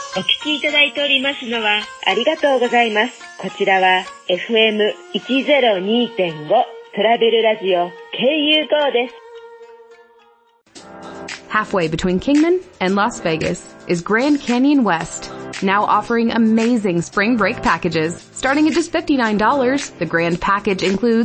お聞きいただいておりますのはありがとうございます。こちらは FM102.5 トラベルラジオ KU5 です。 Halfway between Kingman and Las Vegas is Grand Canyon West, now offering amazing spring break packages starting at just $59. The Grand Package includes